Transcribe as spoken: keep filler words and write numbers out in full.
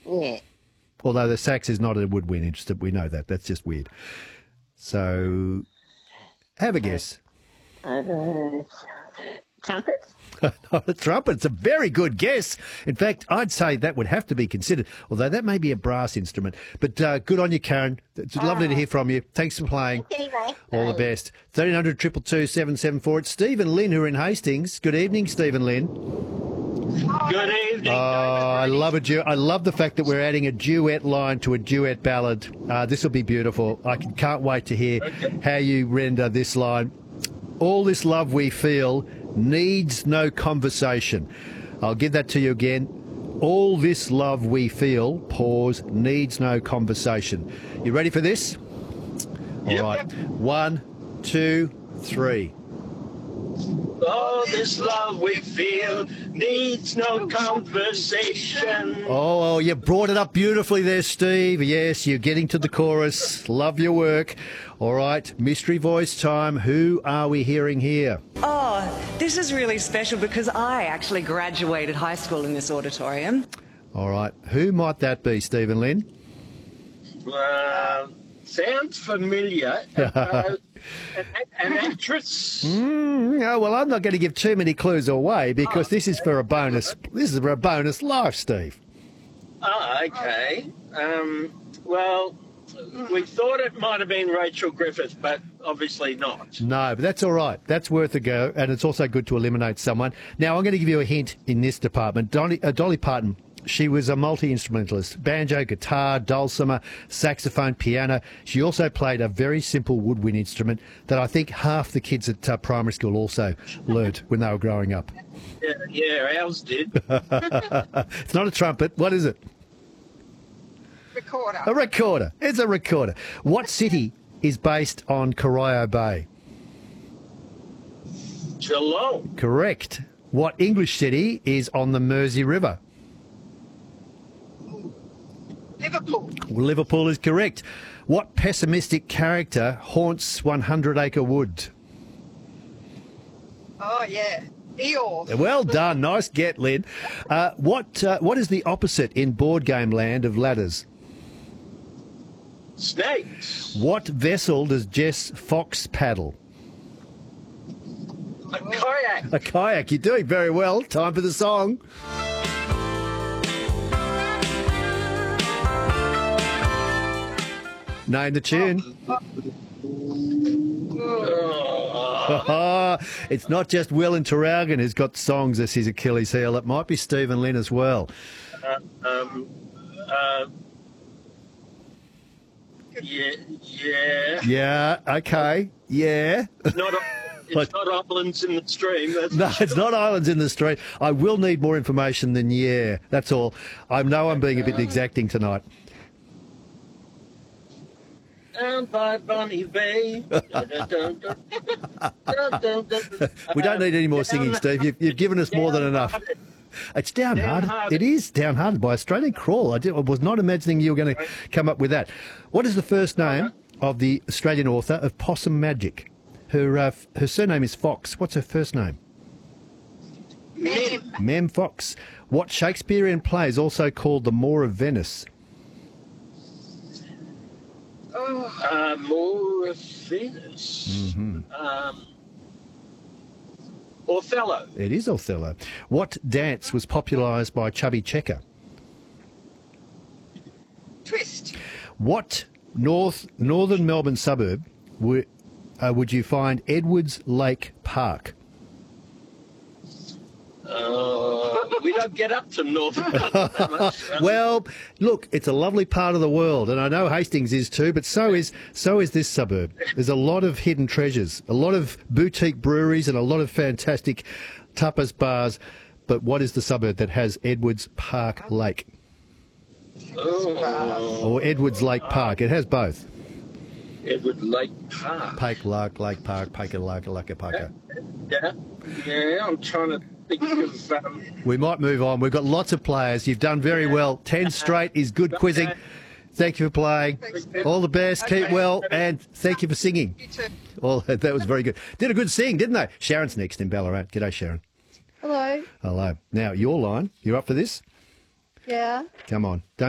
Yeah. Although the sax is not a woodwind instrument, we know that. That's just weird. So, have a guess. Uh, trumpet? Not a trumpet. It's a very good guess. In fact, I'd say that would have to be considered, although that may be a brass instrument. But uh, good on you, Karen. It's lovely Oh. to hear from you. Thanks for playing. Anyway. All the best. thirteen hundred, two two two, seven seven four. It's Steve and Lynn who are in Hastings. Good evening, Steve and Lynn. Good evening. Oh, I love a du- I love the fact that we're adding a duet line to a duet ballad. Uh, this will be beautiful. I can, can't wait to hear how you render this line. All this love we feel needs no conversation. I'll give that to you again. All this love we feel, pause, needs no conversation. You ready for this? All Yep. right. One, two, three. All this love we feel needs no conversation. Oh, oh, you brought it up beautifully there, Steve. Yes, you're getting to the chorus. Love your work. All right, mystery voice time. Who are we hearing here? Oh, this is really special because I actually graduated high school in this auditorium. All right, who might that be, Steve and Lynn? Uh, sounds familiar. Uh, an, an actress. Mm, oh, well, I'm not going to give too many clues away because this is for a bonus. This is for a bonus life, Steve. Oh, okay. Um, well, we thought it might have been Rachel Griffith, but obviously not. No, but that's all right. That's worth a go, and it's also good to eliminate someone. Now, I'm going to give you a hint in this department. Dolly, uh, Dolly Parton, she was a multi-instrumentalist. Banjo, guitar, dulcimer, saxophone, piano. She also played a very simple woodwind instrument that I think half the kids at uh, primary school also learnt when they were growing up. Yeah, yeah ours did. It's not a trumpet. What is it? Recorder. A recorder. It's a recorder. What city is based on Corio Bay? Geelong. Correct. What English city is on the Mersey River? Liverpool. Liverpool is correct. What pessimistic character haunts one hundred Acre Wood? Oh, yeah. Eeyore. Well done. Nice get, Lynn. Uh, what, uh, what is the opposite in board game land of ladders? Snakes. What vessel does Jess Fox paddle? A kayak. A kayak. You're doing very well. Time for the song. Name the tune. Oh. It's not just Will and Tarragin who's got songs as his Achilles heel. It might be Steve and Lynn as well. Uh, um, uh, yeah, yeah. Yeah, okay, yeah. It's not, it's not islands in the stream. That's No, it's not Islands in the Street. I will need more information than yeah, that's all. I know I'm being a bit exacting tonight. down by Bonnie Bay. We don't need any more singing, Steve. You've, you've given us more than enough. It's Downhearted. Downhearted. It is Downhearted by Australian Crawl. I, did, I was not imagining you were going to come up with that. What is the first name of the Australian author of Possum Magic? Her uh, her surname is Fox. What's her first name? Mem. Mem Fox. What Shakespearean play is also called The Moor of Venice? Oh, Uh, more of Venus. Mm-hmm. Um, Othello. It is Othello. What dance was popularised by Chubby Checker? twist. What north northern Melbourne suburb would, uh, would you find Edwards Lake Park? Uh, we don't get up to Northern that much. Well, look, it's a lovely part of the world, and I know Hastings is too, but so is so is this suburb. There's a lot of hidden treasures, a lot of boutique breweries, and a lot of fantastic tapas bars. But what is the suburb that has Edwards Park Lake? Oh, Or Edwards Lake Park? It has both. Edward Lake Park. Pake Lake, Lake Park, Pake Lake, Lake Park. Yeah, yeah. I'm trying to think of. Um, We might move on. We've got lots of players. You've done very well. Ten straight is good quizzing. Thank you for playing. Thanks, Pip. All the best. Keep Okay. well, and thank you for singing. You too. Well, that was very good. Did a good sing, didn't they? Sharon's next in Ballarat. G'day, Sharon. Hello. Hello. Now, your line. You're up for this? Yeah. Come on. Don't